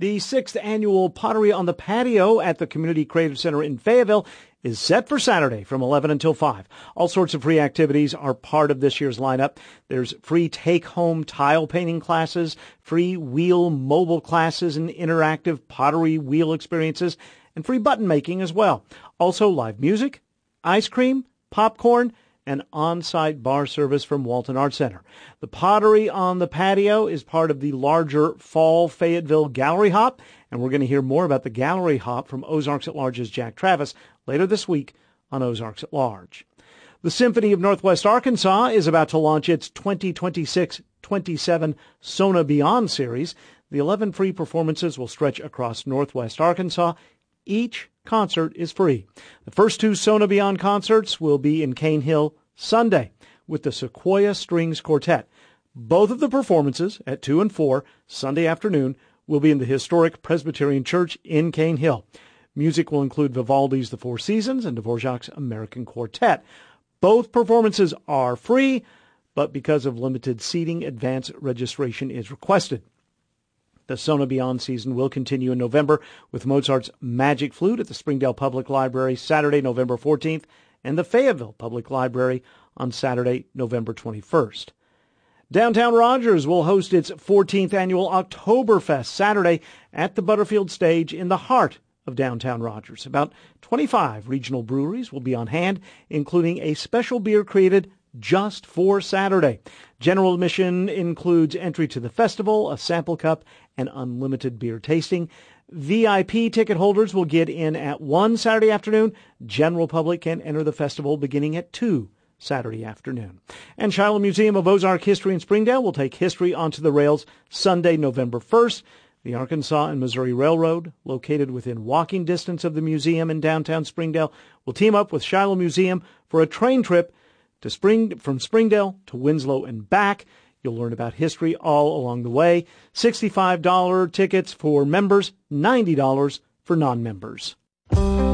The 6th annual Pottery on the Patio at the Community Creative Center in Fayetteville is set for Saturday from 11 until 5. All sorts of free activities are part of this year's lineup. There's free take-home tile painting classes, free wheel mobile classes and interactive pottery wheel experiences, and free button making as well. Also live music, ice cream, popcorn, and on-site bar service from Walton Arts Center. The Pottery on the Patio is part of the larger Fall Fayetteville Gallery Hop, and we're going to hear more about the Gallery Hop from Ozarks at Large's Jack Travis later this week on Ozarks at Large. The Symphony of Northwest Arkansas is about to launch its 2026-27 Sona Beyond series. The 11 free performances will stretch across Northwest Arkansas. Each concert is free. The first 2 Sona Beyond concerts will be in Cane Hill Sunday with the Sequoia Strings Quartet. Both of the performances at 2 and 4 Sunday afternoon will be in the historic Presbyterian Church in Cane Hill. Music will include Vivaldi's The Four Seasons and Dvorak's American Quartet. Both performances are free, but because of limited seating, advance registration is requested. The Sona Beyond season will continue in November with Mozart's Magic Flute at the Springdale Public Library Saturday, November 14th, and the Fayetteville Public Library on Saturday, November 21st. Downtown Rogers will host its 14th annual Oktoberfest Saturday at the Butterfield Stage in the heart of downtown Rogers. About 25 regional breweries will be on hand, including a special beer created just for Saturday. General admission includes entry to the festival, a sample cup, and unlimited beer tasting. VIP ticket holders will get in at 1 Saturday afternoon. General public can enter the festival beginning at 2 Saturday afternoon. And Shiloh Museum of Ozark History in Springdale will take history onto the rails Sunday, November 1st. The Arkansas and Missouri Railroad, located within walking distance of the museum in downtown Springdale, will team up with Shiloh Museum for a train trip from Springdale to Winslow and back. You'll learn about history all along the way. $65 tickets for members, $90 for non-members.